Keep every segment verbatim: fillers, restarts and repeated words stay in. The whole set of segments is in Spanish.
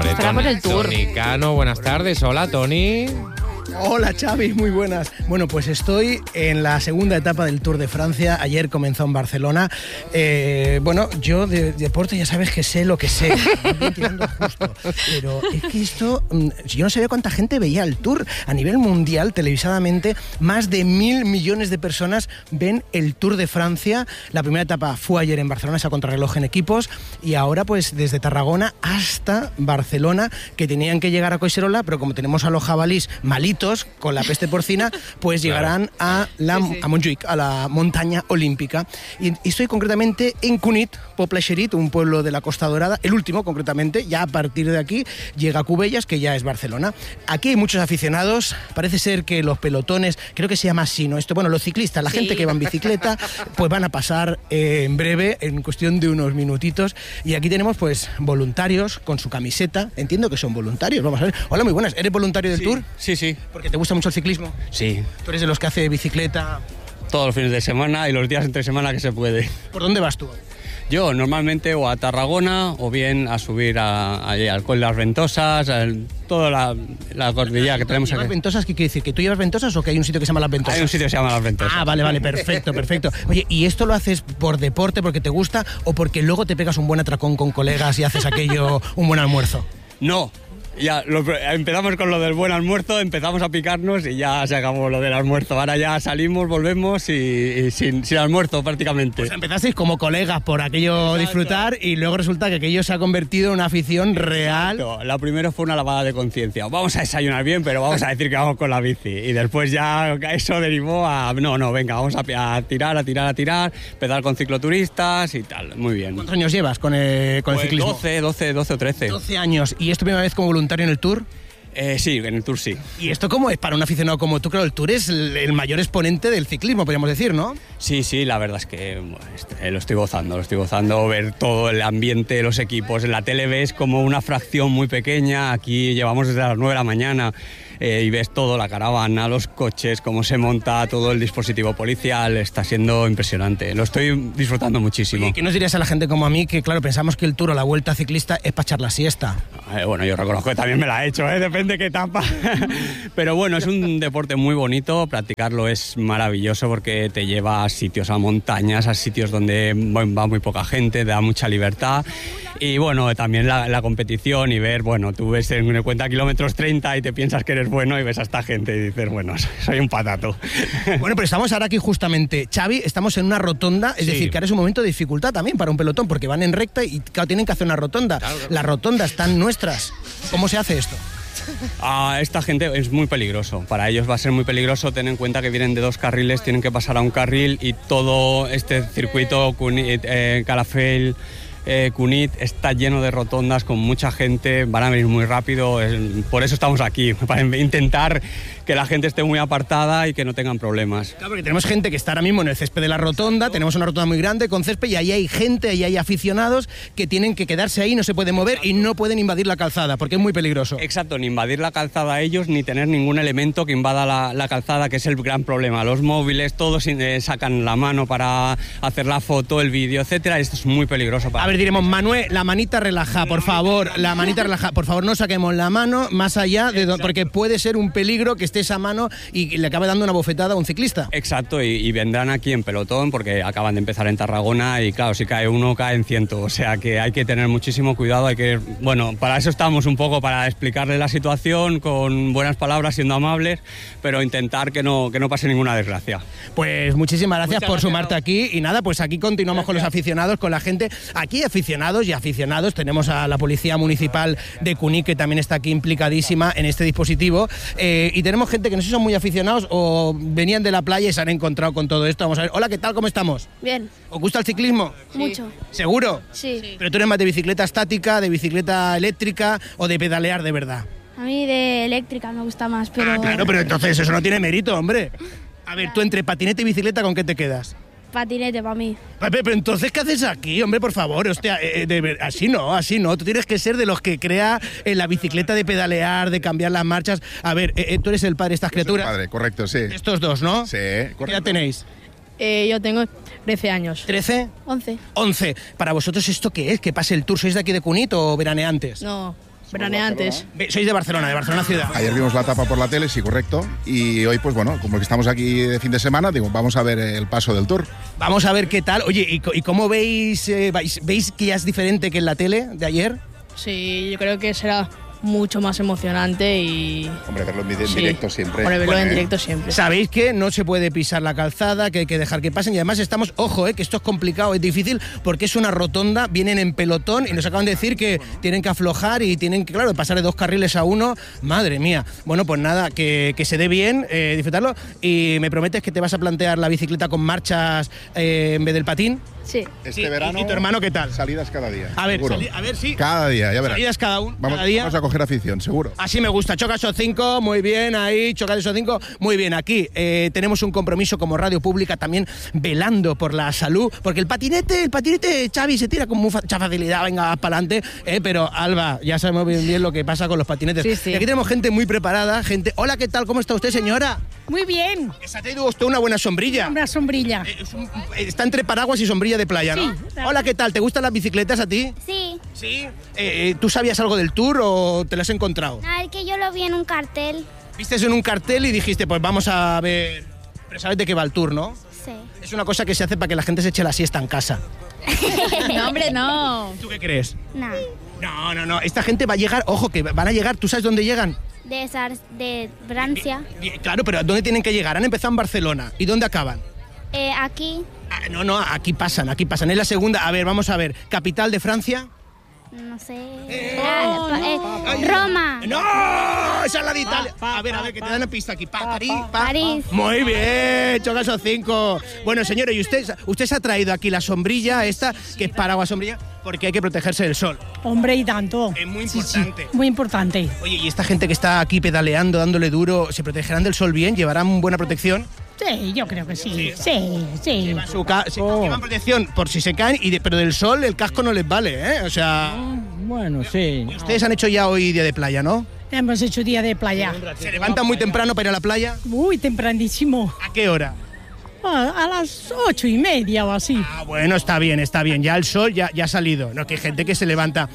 Hombre, Estará por el Tour. Tony Cano, buenas tardes. Hola, Tony. Hola Xavi, muy buenas. Bueno, pues estoy en la segunda etapa del Tour de Francia. Ayer comenzó en Barcelona. Eh, bueno, yo de, de deporte ya sabes que sé lo que sé. Voy tirando justo. Pero es que esto, yo no sabía cuánta gente veía el Tour. A nivel mundial, televisadamente, más de mil millones de personas ven el Tour de Francia. La primera etapa fue ayer en Barcelona, esa contrarreloj en equipos. Y ahora, pues, desde Tarragona hasta Barcelona, que tenían que llegar a Collserola, pero como tenemos a los jabalís malitos, con la peste porcina, pues llegarán a, la, sí, sí. a Montjuïc, a la montaña olímpica. Y, y estoy concretamente en Cunit, Pobla-Xerit, un pueblo de la Costa Dorada, el último concretamente. Ya a partir de aquí llega Cubellas, que ya es Barcelona. Aquí hay muchos aficionados, parece ser que los pelotones, creo que se llama así, ¿no? Esto, bueno, los ciclistas, la sí. gente que va en bicicleta, pues van a pasar eh, en breve, en cuestión de unos minutitos. Y aquí tenemos pues voluntarios con su camiseta, entiendo que son voluntarios, vamos a ver. Hola, muy buenas, ¿eres voluntario del sí. Tour? Sí, sí. ¿Porque te gusta mucho el ciclismo? Sí. ¿Tú eres de los que hace bicicleta? Todos los fines de semana y los días entre semana que se puede. ¿Por dónde vas tú? Yo normalmente o a Tarragona o bien a subir a, a, al Coll de las Ventosas, a toda la, la cordillera que tenemos aquí. ¿Las Ventosas qué quiere decir? ¿Que tú llevas Ventosas o que hay un sitio que se llama Las Ventosas? Hay un sitio que se llama Las Ventosas. Ah, vale, vale, perfecto, perfecto. Oye, ¿y esto lo haces por deporte, porque te gusta o porque luego te pegas un buen atracón con colegas y haces aquello, un buen almuerzo? No. Ya lo, empezamos con lo del buen almuerzo, empezamos a picarnos y ya se acabó lo del almuerzo. Ahora ya salimos, volvemos y, y sin, sin almuerzo prácticamente. Pues empezasteis como colegas por aquello Exacto. disfrutar y luego resulta que aquello se ha convertido en una afición real. Exacto. La primera fue una lavada de conciencia. Vamos a desayunar bien, pero vamos a decir que vamos con la bici. Y después ya eso derivó a, no, no, venga, vamos a, a tirar, a tirar, a tirar, empezar con cicloturistas y tal. Muy bien. ¿Cuántos años llevas con, el, con pues el ciclismo? doce, doce, doce o trece. doce años. ¿Y es tu primera vez como voluntario en el Tour? Eh, sí, en el Tour sí. ¿Y esto cómo es para un aficionado como tú? Claro, el Tour es el, el mayor exponente del ciclismo, podríamos decir, ¿no? Sí, sí, la verdad es que bueno, este, lo estoy gozando, lo estoy gozando, ver todo el ambiente, los equipos. En la tele ves como una fracción muy pequeña, aquí llevamos desde las nueve de la mañana eh, y ves todo, la caravana, los coches, cómo se monta todo el dispositivo policial, está siendo impresionante. Lo estoy disfrutando muchísimo. ¿Y qué nos dirías a la gente como a mí que, claro, pensamos que el Tour o la Vuelta Ciclista es para echar la siesta? Eh, bueno, yo reconozco que también me la he hecho, ¿eh? Depende de qué etapa. Pero bueno, es un deporte muy bonito, practicarlo es maravilloso porque te lleva a sitios, a montañas, a sitios donde va muy poca gente, da mucha libertad. Y bueno, también la, la competición y ver, bueno, tú ves en cuenta kilómetros treinta y te piensas que eres bueno y ves a esta gente y dices, bueno, soy un patato. Bueno, pero estamos ahora aquí justamente, Xavi, estamos en una rotonda, es sí. decir, que ahora es un momento de dificultad también para un pelotón porque van en recta y claro, tienen que hacer una rotonda. Claro, claro. Las rotondas están nuestras. ¿Cómo se hace esto? A esta gente es muy peligroso, para ellos va a ser muy peligroso, ten en cuenta que vienen de dos carriles, tienen que pasar a un carril y todo este circuito Cunit, eh, Calafell, eh, Cunit está lleno de rotondas con mucha gente, van a venir muy rápido, es, por eso estamos aquí, para intentar que la gente esté muy apartada y que no tengan problemas. Claro, porque tenemos gente que está ahora mismo en el césped de la rotonda, tenemos una rotonda muy grande con césped y ahí hay gente, ahí hay aficionados que tienen que quedarse ahí, no se pueden mover y no pueden invadir la calzada porque es muy peligroso. Exacto, ni invadir la calzada a ellos ni tener ningún elemento que invada la, la calzada, que es el gran problema. Los móviles, todos eh, sacan la mano para hacer la foto, el vídeo, etcétera. Esto es muy peligroso para... A ver, diremos, Manuel, la manita relaja, por favor, la manita relaja, por favor, no saquemos la mano más allá de do... porque puede ser un peligro que esté esa mano y le acabe dando una bofetada a un ciclista. Exacto, y, y vendrán aquí en pelotón porque acaban de empezar en Tarragona y claro, si cae uno, caen ciento, o sea que hay que tener muchísimo cuidado, hay que, bueno, para eso estamos un poco, para explicarle la situación con buenas palabras, siendo amables, pero intentar que no, que no pase ninguna desgracia. Pues muchísimas gracias Muchas por gracias. sumarte aquí y nada, pues aquí continuamos gracias. Con los aficionados, con la gente, aquí aficionados y aficionados, tenemos a la Policía Municipal de Cunit que también está aquí implicadísima en este dispositivo eh, y tenemos gente que no sé si son muy aficionados o venían de la playa y se han encontrado con todo esto. Vamos a ver, hola, ¿qué tal? ¿Cómo estamos? Bien. ¿Os gusta el ciclismo? Sí. Mucho. ¿Seguro? Sí. sí. ¿Pero tú eres más de bicicleta estática, de bicicleta eléctrica o de pedalear de verdad? A mí de eléctrica me gusta más, pero... Ah, claro, pero entonces eso no tiene mérito, hombre. A ver, tú entre patinete y bicicleta, ¿con qué te quedas? Patinete para mí. Pero, pero entonces, ¿qué haces aquí? Hombre, por favor, hostia, eh, de ver, así no, así no. Tú tienes que ser de los que crea en la bicicleta de pedalear, de cambiar las marchas. A ver, eh, tú eres el padre de estas criaturas. Padre, correcto, sí. Estos dos, ¿no? Sí, correcto. ¿Qué edad tenéis? Eh, yo tengo trece años. ¿trece? once. once. ¿Para vosotros esto qué es? ¿Que pase el Tour? ¿Sois de aquí de Cunit o veraneantes? No, veraneantes. Ve- Sois de Barcelona, de Barcelona ciudad. Ayer vimos la etapa por la tele, sí, correcto. Y hoy, pues bueno, como que estamos aquí de fin de semana, digo, vamos a ver el paso del Tour. Vamos a ver qué tal. Oye, ¿y, co- y cómo veis, eh, vais- veis que ya es diferente que en la tele de ayer? Sí, yo creo que será mucho más emocionante y... Hombre, verlo en, en Sí. directo siempre. Por verlo Bueno, en ¿eh? directo siempre. Sabéis que no se puede pisar la calzada, que hay que dejar que pasen y además estamos, ojo, eh, que esto es complicado, es difícil porque es una rotonda, vienen en pelotón y nos acaban de decir que tienen que aflojar y tienen que, claro, pasar de dos carriles a uno. Madre mía. Bueno, pues nada, que, que se dé bien, eh, disfrutarlo y me prometes que te vas a plantear la bicicleta con marchas eh, en vez del patín. Sí. Este Sí, verano. ¿y- y tu hermano qué tal? Salidas cada día. A ver, seguro. sali- a ver si... Cada día, ya verás. Salidas cada uno, Vamos, cada día. vamos a coger afición, seguro. Así me gusta, choca esos cinco, muy bien, ahí, choca esos cinco, muy bien. Aquí eh, tenemos un compromiso como radio pública también velando por la salud, porque el patinete, el patinete, Xavi, se tira con mucha facilidad, venga, para adelante, eh, pero Alba, ya sabemos bien, bien lo que pasa con los patinetes. Sí, sí. Y aquí tenemos gente muy preparada, gente... Hola, ¿qué tal? ¿Cómo está usted, señora? Muy bien, Se ha traído usted una buena sombrilla. una sombrilla. Eh, es un- Está entre paraguas y sombrilla de playa, ¿no? Sí, claro. Hola, ¿qué tal? ¿Te gustan las bicicletas a ti? Sí. Sí. Eh, eh, ¿Tú sabías algo del Tour o te lo has encontrado? A ver, que yo lo vi en un cartel. Viste en un cartel y dijiste, pues vamos a ver... Pero sabes de qué va el Tour, ¿no? Sí. Es una cosa que se hace para que la gente se eche la siesta en casa. No, hombre, no. ¿Tú qué crees? No. No, no, no. Esta gente va a llegar... Ojo, que van a llegar... ¿Tú sabes dónde llegan? De, Sar- de Francia. Bien, claro, pero ¿dónde tienen que llegar? Han empezado en Barcelona. ¿Y dónde acaban? Eh, aquí. Ah, no, no, aquí pasan, aquí pasan. Es la segunda... A ver, vamos a ver. ¿Capital de Francia? No sé. Ah, pa- eh, Roma. ¡No! Esa es la de Italia. A ver, a ver, que te dan una pista aquí. Pa- París. pa- París. Muy bien, choca esos cinco. Bueno, señores, ¿y usted, usted se ha traído aquí la sombrilla esta, que es paraguas sombrilla, porque hay que protegerse del sol? Hombre, y tanto. Es muy Sí, sí, importante. muy importante. Oye, ¿y esta gente que está aquí pedaleando, dándole duro, se protegerán del sol bien? ¿Llevarán buena protección? Sí, yo creo que sí. Sí, sí. Llevan, su ca- se- llevan protección por si se caen, y de- pero del sol el casco no les vale, ¿eh? O sea, Bueno, sí. ustedes han hecho ya hoy día de playa, ¿no? Hemos hecho día de playa. ¿Se levantan muy temprano para ir a la playa? Muy tempranísimo. ¿A qué hora? A, a las ocho y media o así. Ah, bueno, está bien, está bien. Ya el sol ya, ya ha salido. No, que hay gente que se levanta.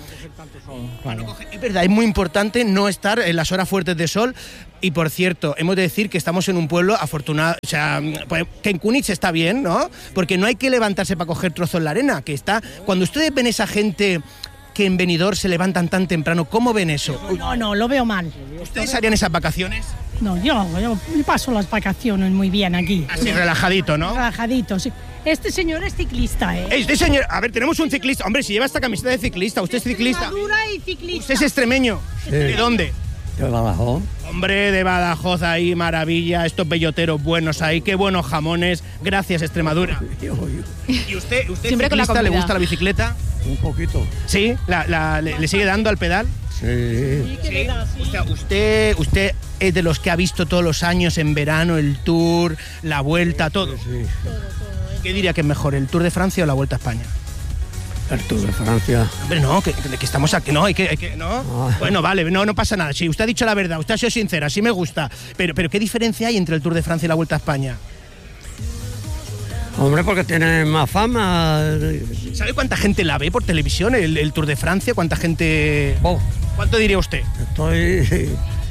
Es verdad, es muy importante no estar en las horas fuertes de sol. Y por cierto, hemos de decir que estamos en un pueblo afortunado, o sea, pues, que en Kunitz está bien, ¿no? Porque no hay que levantarse para coger trozos en la arena, que está... Cuando ustedes ven esa gente que en Benidorm se levantan tan temprano, ¿cómo ven eso? No, no, lo veo mal. ¿Ustedes harían esas vacaciones? No, yo, yo paso las vacaciones muy bien aquí. Así, relajadito, ¿no? Relajadito, sí. Este señor es ciclista, ¿eh? Este señor, a ver, tenemos un ciclista. Hombre, si lleva esta camiseta de ciclista, usted es ciclista. Extremadura y ciclista. ¿Usted es extremeño? ¿De dónde? De Badajoz. Hombre, de Badajoz ahí, maravilla, estos belloteros buenos ahí, qué buenos jamones. Gracias, Extremadura. ¿Y usted, usted Siempre con la ciclista, le comida. gusta la bicicleta? Un poquito. ¿Sí? ¿La, la- le, le sigue dando al pedal? Sí. Sí. O sea, usted, usted es de los que ha visto todos los años en verano el Tour, la Vuelta, todo. Sí. ¿Qué diría que es mejor, el Tour de Francia o la Vuelta a España? El Tour de Francia. Hombre, no, que, que estamos aquí, no, hay que, hay que- no. Ah. Bueno, vale, no, no pasa nada. Sí, usted ha dicho la verdad, usted ha sido sincera, sí me gusta. Pero, pero ¿qué diferencia hay entre el Tour de Francia y la Vuelta a España? Hombre, porque tiene más fama. ¿Sabe cuánta gente la ve por televisión, el, el Tour de Francia? ¿Cuánta gente...? Oh, ¿Cuánto diría usted? estoy.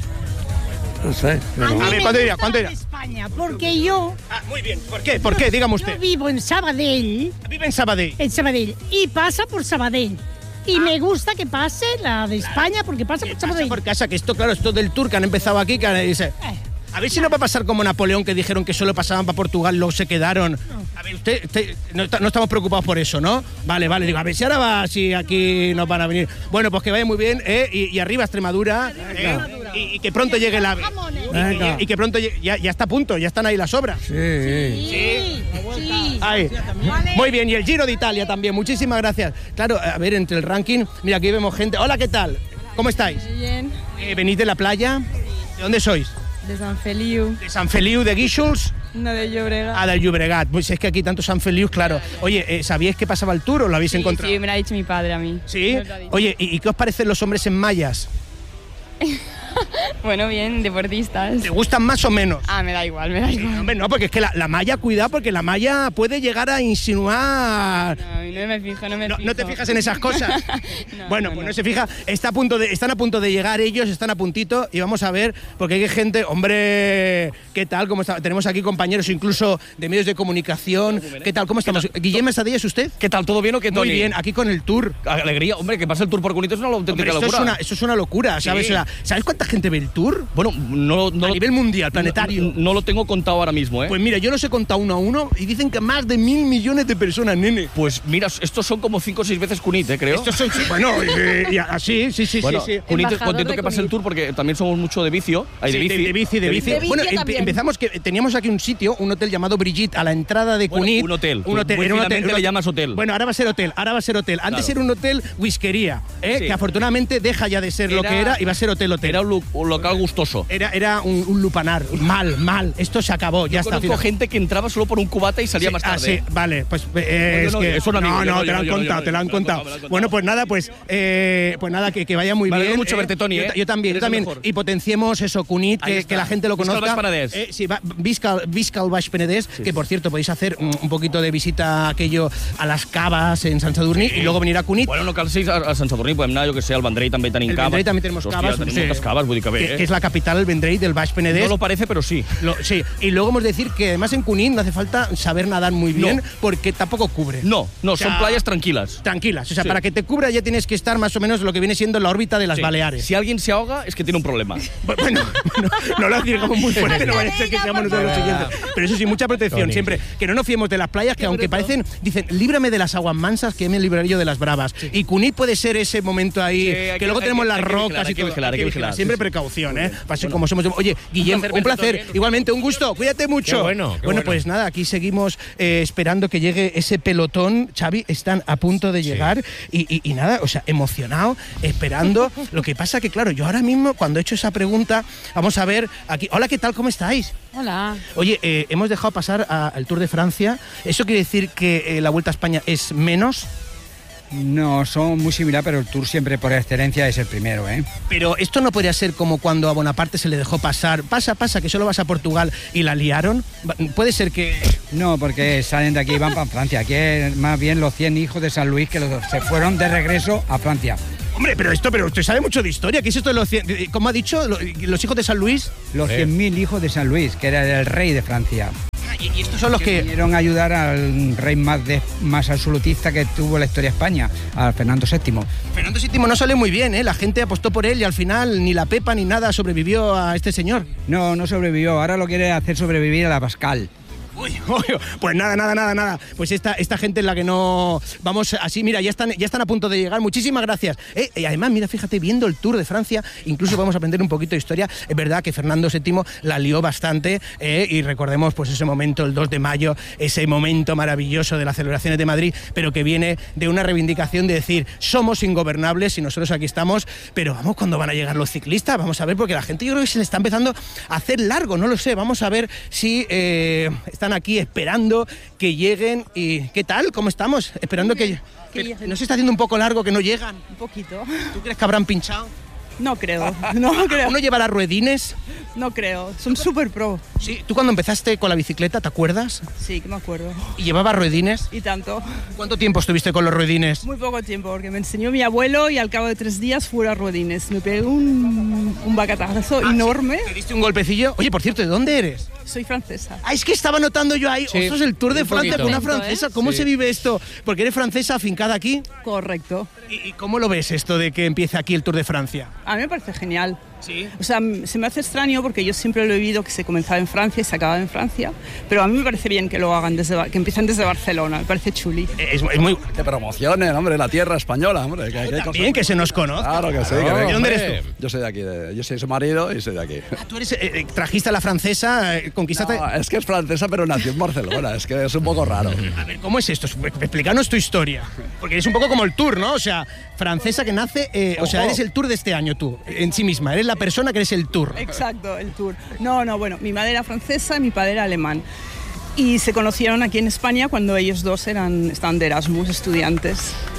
No sé. Pero... A mí A ver, me ¿cuánto diría? gusta ¿Cuánto la diría? de España, porque yo, Ah, muy bien. ¿Por qué? ¿Por qué? Dígame yo usted. vivo en Sabadell, Vive en Sabadell. en Sabadell, y pasa por Sabadell. Y Ah. me gusta que pase la de España porque pasa por Pasa Sabadell. por casa, que esto, claro, esto del Tour que han empezado aquí, que han- dice... Eh, A ver si no va a pasar como Napoleón, que dijeron que solo pasaban para Portugal, luego se quedaron. A ver, usted, usted- no, está- no estamos preocupados por eso, ¿no? Vale, vale, digo, a ver si ahora va, si aquí nos van a venir. Bueno, pues que vaya muy bien, ¿eh? Y, y arriba Extremadura, ¿eh? y, y que pronto llegue el ave. Y, Venga. y- y que pronto llegue- ya, ya está a punto, ya están ahí las obras. Sí. sí, sí. Ahí. Muy bien, y el Giro de Italia también, muchísimas gracias. Claro, a ver, entre el ranking, mira, aquí vemos gente. Hola, ¿qué tal? ¿Cómo estáis? Bien, Eh, ¿Venís de la playa? ¿De dónde sois? de San Feliu, ¿De San Feliu, de Guíxols? no de Llobregat. Ah, del Llobregat. Pues es que aquí tanto San Feliu, claro. Oye, eh, ¿sabíais que pasaba el Tour o lo habéis Sí, encontrado? sí, me lo ha dicho mi padre a mí. ¿Sí? Me lo ha dicho. Oye, ¿y, y qué os parecen los hombres en mallas? Bueno, bien, deportistas. ¿Te gustan más o menos? Ah, me da igual, me da igual. Hombre, no, porque es que la, la malla, cuidado, porque la malla puede llegar a insinuar... No, no me fijo, no me no, fijo. ¿No te fijas en esas cosas? no, bueno, no, pues no. no se fija. Está a punto de, están a punto de llegar ellos, están a puntito y vamos a ver, porque hay gente... Hombre, ¿qué tal? ¿Cómo está? Tenemos aquí compañeros incluso de medios de comunicación. ¿Qué tal? ¿Cómo estamos? Guillem Estadilla, ¿es usted? ¿Qué tal? ¿Todo bien o qué, Toni? Muy bien, aquí con el tour. Alegría. Hombre, que pase el tour por Cunit es una auténtica Hombre, esto locura. Es una, eso es una locura, ¿sabes? Sí. O sea, ¿sabes cuánta gente ve el tour? Bueno, no, no a nivel mundial, planetario. No, no lo tengo contado ahora mismo, ¿eh? Pues mira, yo los he contado uno a uno y dicen que más de mil millones de personas, nene. Pues mira, estos son como cinco o seis veces Cunit, ¿eh? Creo. Estos son, bueno, y, y así, sí, sí, bueno, sí, sí. Cunit, Embajador contento de que pase el Cunit. tour porque también somos mucho de vicio. Hay Sí, de bici. de, de bici, de bici. De vicio Bueno, empe- también. empezamos que teníamos aquí un sitio, un hotel llamado Brigitte, a la entrada de Bueno, Cunit. un hotel. Un hotel. Muy era un hotel, finamente un le llamas hotel. Bueno, ahora va a ser hotel, ahora va a ser hotel. Antes Claro. era un hotel whiskería, ¿eh? Sí. Que afortunadamente deja ya de ser lo Era- que era y va a ser hotel hotel. Era un, lu- un local gustoso. Era, era un, un lupanar. Mal, mal. Esto se acabó, ya Yo está. conozco final. gente que entraba solo por un cubata y salía Sí, más ah, tarde. sí, vale, pues eh, No, es no, que es un amigo, no, yo no, no, te yo lo han no, yo no, contado, yo te lo no, han me lo han contado. contado, me lo han contado. Bueno, pues nada, pues eh, pues nada, que, que vaya muy Me bien. alegro mucho Eh, verte, Toni, Yo, ¿eh? yo también, yo Eres el también. mejor. Y potenciemos eso, Cunit, Ahí que, está. que la gente lo Visca el conozca. Baix Penedès. Eh, sí, va, Visca, Visca el Baix Penedès, que por cierto podéis hacer un, un poquito de visita aquello a las cavas en Sant Sadurní y luego venir a Cunit. Bueno, no cal ser a, a Sant Sadurní, podem anar, jo que sé, al Vendrell també tenim El caves. Vendrell també tenemos Hòstia, caves, tenim sí. moltes caves, vull dir que bé, que, eh? que es la capital, el Vendrell del Baix Penedès. No lo parece, pero sí. Lo- sí, y luego hemos de decir que además en Cunit no hace falta saber nadar muy bien No. porque tampoco cubre. No, no, O sea, son playas tranquilas. Tranquilas, o sea, Sí. para que te cubra ya tienes que estar más o menos lo que viene siendo en la órbita de las Sí. Baleares. Si alguien se ahoga, es que tiene un problema. Bueno, bueno, no lo digamos muy fuerte, no vaya a ser que seamos nosotros los siguientes. Pero eso sí, mucha protección Toni, siempre. Que no nos fiemos de las playas, que aunque parecen, dicen, líbrame de las aguas mansas, que me libraré yo de las bravas. Y Cunit puede ser ese momento ahí, Sí, que, hay que- luego hay tenemos que- las hay que rocas vigilar, y hay que todo. vigilar, hay que vigilar, Siempre sí, sí. precaución, ¿eh? Pase como somos. Oye, Guillem, placer un verte, placer. Toni. Igualmente, un gusto. Cuídate mucho. Qué bueno, qué bueno, bueno. pues nada, aquí seguimos eh, esperando que llegue ese pelotón. Xavi, están a punto de llegar y, y- y nada, o sea, emocionado, esperando. Lo que pasa que, claro, yo ahora mismo, cuando he hecho esa pregunta, vamos a ver aquí. Hola, ¿qué tal? ¿Cómo estáis? Hola. Oye, eh, hemos dejado pasar a- al Tour de Francia. ¿Eso quiere decir que eh, la Vuelta a España es menos? No, son muy similares, pero el Tour siempre por excelencia es el primero, ¿eh? Pero esto no podría ser como cuando a Bonaparte se le dejó pasar. Pasa, pasa, que solo vas a Portugal y la liaron. Va- Puede ser que... No, porque salen de aquí y van para Francia. Aquí es más bien los cien hijos de San Luis que los- se fueron de regreso a Francia. Hombre, pero esto, pero usted sabe mucho de historia. ¿Qué es esto de los... cien- ¿Cómo ha dicho? ¿Lo- ¿Los hijos de San Luis? Los Sí. cien mil hijos de San Luis, que era el rey de Francia. Y, y estos son los que... Vinieron a ayudar al rey más, de- más absolutista que tuvo la historia de España, a Fernando séptimo. Fernando séptimo no sale muy bien, ¿eh? La gente apostó por él y al final ni la Pepa ni nada sobrevivió a este señor. No, no sobrevivió. Ahora lo quiere hacer sobrevivir a la Pascal. Uy, uy, pues nada, nada, nada, nada. Pues esta, esta gente en la que no... Vamos así, mira, ya están, ya están a punto de llegar. Muchísimas gracias. Eh, y además, mira, fíjate, viendo el Tour de Francia, incluso vamos a aprender un poquito de historia. Es verdad que Fernando séptimo la lió bastante eh, y recordemos pues ese momento, el dos de mayo, ese momento maravilloso de las celebraciones de Madrid, pero que viene de una reivindicación de decir, somos ingobernables y nosotros aquí estamos, pero vamos, ¿cuándo van a llegar los ciclistas? Vamos a ver, porque la gente yo creo que se le está empezando a hacer largo, no lo sé. Vamos a ver si eh, están aquí esperando que lleguen y ¿qué tal? ¿Cómo estamos? Esperando que, que ¿no se está haciendo un poco largo que no llegan? Un poquito. ¿Tú crees que habrán pinchado? No creo, no creo. ¿Uno llevará ruedines? No creo, son súper pro. Sí, ¿tú cuando empezaste con la bicicleta, te acuerdas? Sí, que me acuerdo. ¿Y llevabas ruedines? Y tanto. ¿Cuánto tiempo estuviste con los ruedines? Muy poco tiempo, porque me enseñó mi abuelo y al cabo de tres días fuera ruedines. Me pegué un, un bacatazo enorme. ¿Te diste un golpecillo? Oye, por cierto, ¿de dónde eres? Soy francesa. Ah, es que estaba notando yo ahí, Sí, ostras, el Tour de un Francia poquito. con una Correcto, francesa. ¿eh? ¿Cómo Sí. se vive esto? Porque eres francesa afincada aquí. Correcto. ¿Y y cómo lo ves esto de que empiece aquí el Tour de Francia? A mí me parece genial. Sí. O sea, m- se me hace extraño porque yo siempre lo he vivido que se comenzaba en Francia y se acababa en Francia, pero a mí me parece bien que lo hagan desde, Ba- que empiecen desde Barcelona, me parece chuli. Es, es muy... Que promocionen, hombre, la tierra española, hombre. Que, que hay cosas- Bien, que se nos conozca. Claro que sí. Claro, que venga. ¿De dónde hombre. eres tú? Yo soy de aquí, de- yo soy su marido y soy de aquí. Ah, tú eres, eh, eh, trajiste a la francesa, eh, conquistaste... No, es que es francesa, pero nació en Barcelona. Es que es un poco raro. A ver, ¿cómo es esto? Explícanos tu historia. Porque eres un poco como el Tour, ¿no? O sea, francesa que nace... eh, o sea, Ojo. eres el Tour de este año tú, en sí misma. Eres la persona que eres el Tour. Exacto, el tour. No, no, bueno, mi madre era francesa y mi padre era alemán. Y se conocieron aquí en España cuando ellos dos eran, estaban de Erasmus, estudiantes.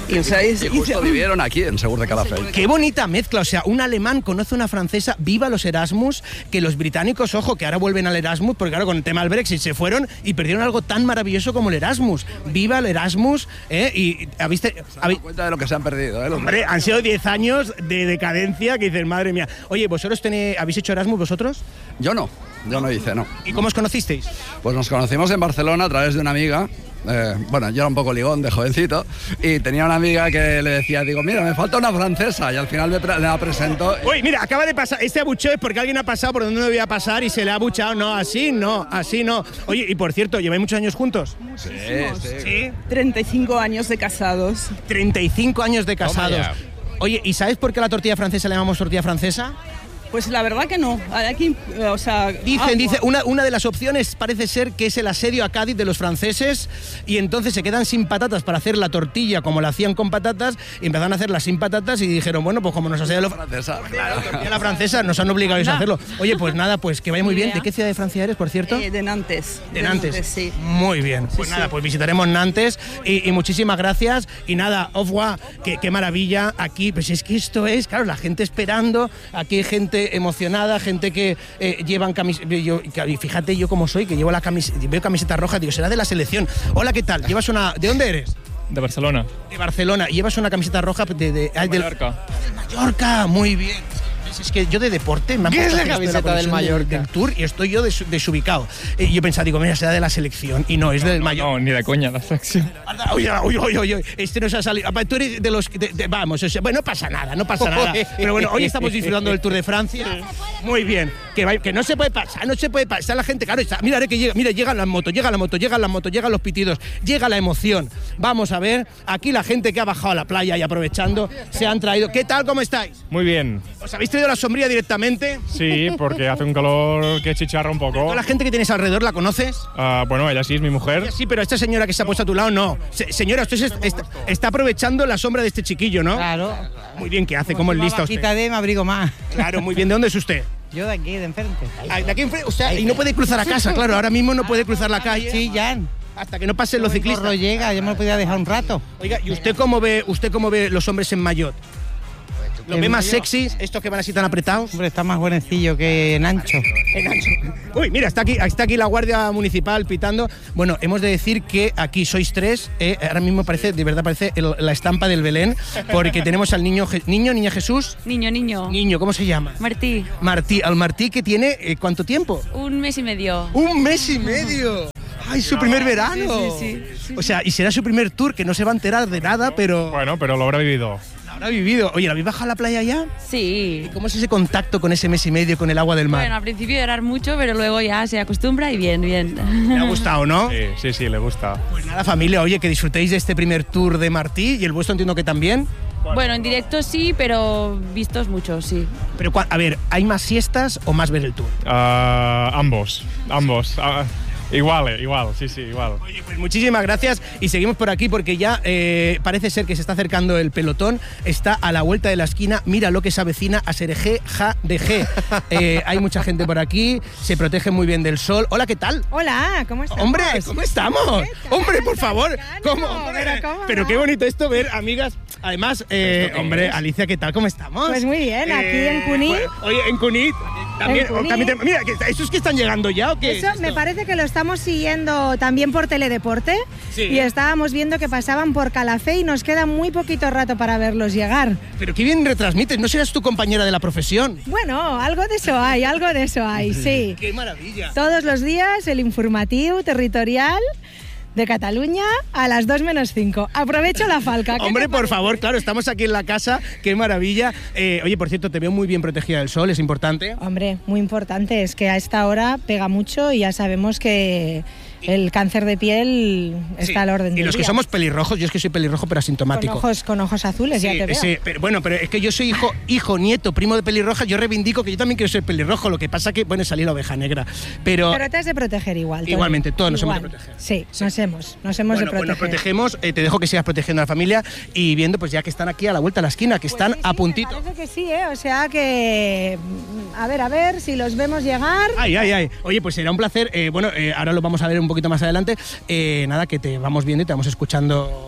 Y, o sea, es, Y justo vivieron aquí, en Segur de Calafell. Qué bonita mezcla, o sea, un alemán conoce a una francesa, viva los Erasmus, que los británicos, ojo, que ahora vuelven al Erasmus, porque claro, con el tema del Brexit se fueron y perdieron algo tan maravilloso como el Erasmus. Viva el Erasmus, ¿eh? Y ¿habiste, Se dan cuenta de lo que se han perdido, ¿eh? Los hombre, han sido diez años de decadencia que dices, madre mía. Oye, ¿vosotros tenéis, habéis hecho Erasmus vosotros? Yo no, yo no hice, no. ¿Y cómo os conocisteis? Pues nos conocimos en Barcelona a través de una amiga. Eh, bueno, yo era un poco ligón de jovencito y tenía una amiga que le decía, digo, mira, me falta una francesa, y al final me, pre- me la presentó. Uy, mira, acaba de pasar, este abucheo es porque alguien ha pasado por donde no debía pasar y se le ha abuchado. No, así no, así no. Oye, y por cierto, ¿lleváis muchos años juntos? Sí, sí. ¿Sí? treinta y cinco años de casados. treinta y cinco años de casados. Toma Oye, ¿y sabes por qué a la tortilla francesa le llamamos tortilla francesa? Pues la verdad que no. Aquí, o sea, Dicen, ah, dice, una, una de las opciones parece ser que es el asedio a Cádiz de los franceses y entonces se quedan sin patatas para hacer la tortilla como la hacían con patatas y empezaron a hacerla sin patatas y dijeron, bueno, pues como nos asedian los Francesa, claro, tortilla la francesa, nos han obligado ellos a hacerlo. Oye, pues nada, pues que vaya muy bien. ¿De qué ciudad de Francia eres, por cierto? eh, de Nantes. De Nantes. sí. Muy bien. Pues Sí, nada, sí. pues visitaremos Nantes y, y muchísimas gracias. Y nada, au revoir, qué, qué maravilla aquí. Pues es que esto es, claro, la gente esperando, aquí hay gente emocionada, gente que eh, llevan camisetas. Fíjate yo cómo soy, que llevo la camiseta, veo camiseta roja, digo, será de la selección. Hola, ¿qué tal? ¿Llevas una? ¿De dónde eres? De Barcelona. De Barcelona. ¿Llevas una camiseta roja de, de, ah, del Mallorca. Mallorca? Muy bien. Es que yo de deporte me han ¿Qué puesto es la esto de camiseta del conexión Mallorca? Del tour y estoy yo des, desubicado. Eh, yo pensaba, digo, mira, será de la selección y no, es del No, Mallorca. no, ni de coña, la sección. Uy, uy, uy, uy, uy, este nos ha salido. Tú eres de los. de- de- vamos, o sea, bueno, no pasa nada, no pasa nada. Pero bueno, hoy estamos disfrutando del Tour de Francia. Muy bien. Que, va- que no se puede pasar, no se puede pasar. Está la gente, claro, está. Mira, que llega, mira, llegan las motos, llegan las motos, llegan las motos, llegan los pitidos, llega la emoción. Vamos a ver, aquí la gente que ha bajado a la playa y aprovechando, se han traído. ¿Qué tal? ¿Cómo estáis? Muy bien. ¿Os habéis traído la sombrilla directamente? Sí, porque hace un calor que chicharra un poco. ¿Toda la gente que tienes alrededor la conoces? Ah, bueno, ella sí es mi mujer. Sí, pero esta señora que se ha puesto a tu lado, no. Se- señora, usted se- está, está aprovechando la sombra de este chiquillo, ¿no? Claro. Muy bien, ¿qué hace? ¿Cómo es lista usted? Quita de me abrigo más. Claro, muy bien. ¿De dónde es usted? Yo de aquí, de enfrente. Ah, de aquí enfrente. O sea, y no puede cruzar a casa, claro. Ahora mismo no puede cruzar la calle. Sí, ya. Hasta que no pasen los No ciclistas. llega, yo me lo podía dejar un rato. Oiga, ¿y usted cómo ve, usted cómo ve los hombres en maillot? ¿Los En ve más maillot. sexys, estos que van así tan apretados? Hombre, está más buenecillo que en ancho. En ancho. Uy, mira, está aquí, está aquí la Guardia Municipal pitando. Bueno, hemos de decir que aquí sois tres. eh, ahora mismo parece, de verdad parece el- la estampa del Belén, porque tenemos al niño, Je- niño, niña Jesús. Niño, niño. Niño, ¿cómo se llama? Martí, Martí, al Martí que tiene, eh, ¿cuánto tiempo? un mes y medio. ¡Un mes y medio! ¡Ay, su primer verano! Sí, sí, sí. O sea, y será su primer tour, que no se va a enterar de nada, pero Bueno, pero lo habrá vivido. lo habrá vivido. Oye, ¿la habéis bajado a la playa ya? Sí. ¿Cómo es ese contacto con ese mes y medio con el agua del mar? Bueno, al principio llorar mucho, pero luego ya se acostumbra y bien, bien. Me ha gustado, ¿no? Sí, sí, sí, le gusta. Pues nada, familia, oye, que disfrutéis de este primer tour de Martí y el vuestro entiendo que también. Bueno, en directo sí, pero vistos muchos, sí. Pero, cua- a ver, ¿hay más siestas o más ver el tour? Ah, ambos, ambos. Ah, igual, eh, igual, sí, sí, igual. Oye, pues muchísimas gracias y seguimos por aquí porque ya eh, parece ser que se está acercando el pelotón, está a la vuelta de la esquina, mira lo que se avecina a Serejé, ja de G. Eh, hay mucha gente por aquí, se protege muy bien del sol. Hola, ¿qué tal? Hola, ¿cómo estamos? Hombre, ¿cómo estamos? Hombre, por favor. ¿Cómo? Pero, ¿cómo Pero no? qué bonito esto ver, amigas. Además, eh, ¿Esto qué hombre, es? Alicia, ¿qué tal? ¿Cómo estamos? Pues muy bien, aquí en Cunit. bueno, oye, en Cunit. También, En Cunit. también te- mira, que- ¿esos que están llegando ya o qué? Eso es me esto? parece que lo estamos siguiendo también por Teledeporte. Sí. Y estábamos viendo que pasaban por Calafé y nos queda muy poquito rato para verlos llegar. Pero qué bien retransmites, ¿no serás tu compañera de la profesión? Bueno, algo de eso hay, algo de eso hay, sí. ¡Qué maravilla! Todos los días el informativo territorial de Cataluña a las dos menos cinco. Aprovecho la falca. ¿qué Hombre, te por parece? favor, claro, estamos aquí en la casa, qué maravilla. Eh, oye, por cierto, te veo muy bien protegida del sol, es importante. Hombre, muy importante, es que a esta hora pega mucho y ya sabemos que el cáncer de piel está Sí. al orden Y del los que día. somos pelirrojos, yo es que soy pelirrojo pero con asintomático. ojos, con ojos azules, ya Sí, te veo. sí, pero bueno, pero es que yo soy hijo, hijo, nieto, primo de pelirroja, yo reivindico que yo también quiero ser pelirrojo, lo que pasa que, bueno, salí la oveja negra, pero... Pero te has de proteger igual. Tony. Igualmente, todos nos hemos de Igual. proteger. Sí, nos hemos, nos hemos bueno, de pues nos proteger. protegemos, eh, te dejo que sigas protegiendo a la familia y viendo pues ya que están aquí a la vuelta de la esquina, que están a puntito. Parece que sí, ¿eh? O sea que... mm, A ver, a ver si los vemos llegar. Ay, ay, ay. Oye, pues será un placer. eh, bueno, eh, ahora lo vamos a ver un poquito más adelante. Eh, nada, que te vamos viendo y te vamos escuchando.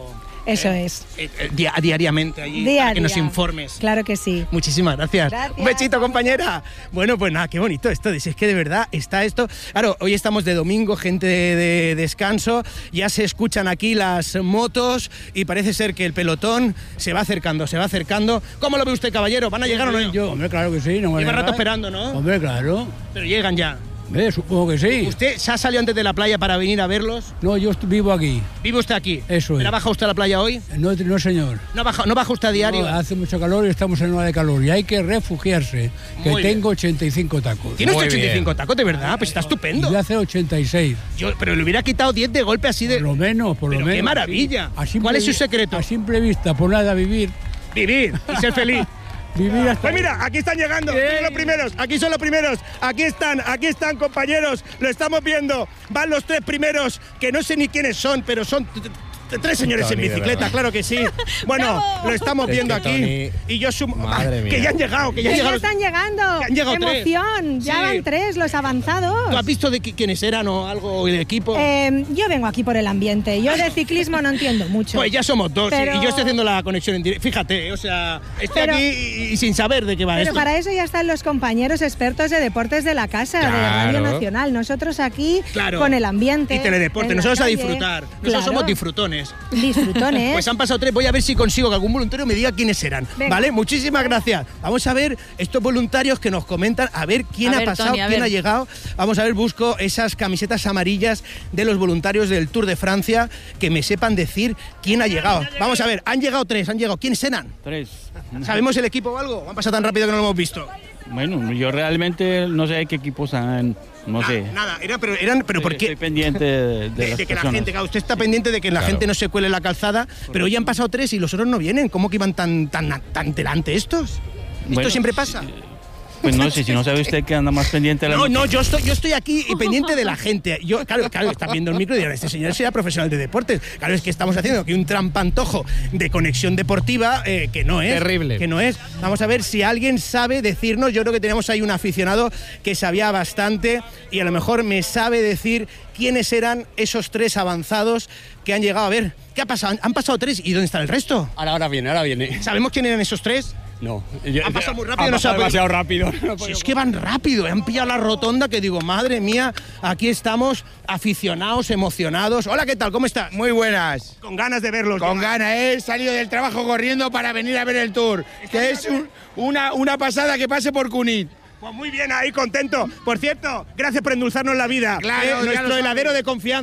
Eso Eh, es. eh, eh, dia- diariamente allí, Día a para que nos día. informes. Claro que sí. Muchísimas gracias. Gracias. Un besito, compañera. Bueno, pues nada, qué bonito esto. Si es que de verdad está esto. Claro, hoy estamos de domingo, gente de, de descanso. Ya se escuchan aquí las motos y parece ser que el pelotón se va acercando, se va acercando. ¿Cómo lo ve usted, caballero? ¿Van a llegar o no? Yo, hombre, claro que sí. No me Lleva voy a rato negar. esperando, ¿no? Hombre, claro. Pero llegan ya. Eh, supongo que sí. ¿Usted se ha salido antes de la playa para venir a verlos? No, yo est- vivo aquí. ¿Vive usted aquí? Eso es. ¿Pero ha bajado usted a la playa hoy? No, no señor. ¿No baja, no baja usted a diario? No, hace mucho calor y estamos en hora de calor y hay que refugiarse, que Muy bien. tengo ochenta y cinco tacos. ¿Tiene usted Muy ochenta y cinco bien. tacos, de verdad? Pues está estupendo. Yo hace ochenta y seis. Yo, pero le hubiera quitado diez de golpe así de... Por lo menos, por lo Pero menos. qué maravilla. A simple ¿Cuál es su vi- secreto? A simple vista, por nada vivir. Vivir y ser feliz. Vivir hasta... Pues mira, aquí están llegando, aquí son los primeros, aquí son los primeros, aquí están, aquí están, compañeros, lo estamos viendo, van los tres primeros, que no sé ni quiénes son, pero son t- t- tres señores en Tony, de bicicleta, verdad. claro que sí. Bueno, lo estamos Es viendo que aquí Tony, y yo sumo... madre Ah, mía. que ya han llegado, que ya han Que ya llegado. están llegando. Que han llegado tres. Emoción. Ya Sí. van tres los avanzados. ¿Tú has visto de qui- quiénes eran o algo el equipo? Eh, yo vengo aquí por el ambiente. Yo de ciclismo no entiendo mucho. Pues ya somos dos y- Pero- y yo estoy haciendo la conexión en directo. Fíjate, o sea, estoy Pero- aquí y, y sin saber de qué va Pero esto. para eso ya están los compañeros expertos de deportes de la casa, de Radio Claro. Nacional. Nosotros aquí Claro. con el ambiente. Y teledeporte, en la nosotros a calle. disfrutar. Nosotros Claro. somos disfrutones. Disfrutones. Pues han pasado tres, voy a ver si consigo que algún voluntario me diga quiénes eran. Venga. ¿Vale? Muchísimas gracias. Vamos a ver estos voluntarios que nos comentan, a ver quién A ha ver, pasado, Tony, a quién ver. ha llegado. Vamos a ver, busco esas camisetas amarillas de los voluntarios del Tour de Francia que me sepan decir quién ha llegado. Vamos a ver, han llegado tres, han llegado. ¿Quiénes eran? Tres. ¿Sabemos el equipo o algo? Han pasado tan rápido que no lo hemos visto. Bueno, yo realmente no sé qué equipos han, no Ah, sé. Nada, era, pero eran, pero ¿por qué? Estoy pendiente de, de De, las de que la personas. gente, claro, usted está pendiente de que la Claro. gente no se cuele en la calzada, pero hoy han pasado tres y los otros no vienen. ¿Cómo que iban tan, tan, tan delante estos? ¿Esto Bueno, siempre pasa? Pues no sé, si no sabe usted que anda más pendiente de la No, no, yo estoy, yo estoy aquí y pendiente de la gente. Yo, claro, claro, está viendo el micro y dirán, este señor será profesional de deportes. Claro, es que estamos haciendo aquí un trampantojo de conexión deportiva eh, que no es. Terrible. Que no es. Vamos a ver si alguien sabe decirnos. Yo creo que tenemos ahí un aficionado que sabía bastante y a lo mejor me sabe decir quiénes eran esos tres avanzados que han llegado. A ver, ¿qué ha pasado? Han pasado tres y ¿dónde está el resto? Ahora, ahora viene, ahora viene. ¿Sabemos quién eran esos tres? No. Yo- Han pasado muy ha rápido, no se ha pasado podido- demasiado rápido. Si es que van rápido, han pillado la rotonda que digo, madre mía, aquí estamos aficionados, emocionados. Hola, ¿qué tal? ¿Cómo estás? Muy buenas. Con ganas de verlos. Con ganas, he salido del trabajo corriendo para venir a ver el Tour, que es un- una, una pasada que pase por Cunit. Pues muy bien, ahí contento. Por cierto, gracias por endulzarnos la vida. Claro, Eh, ya lo nuestro sabes. heladero de confianza.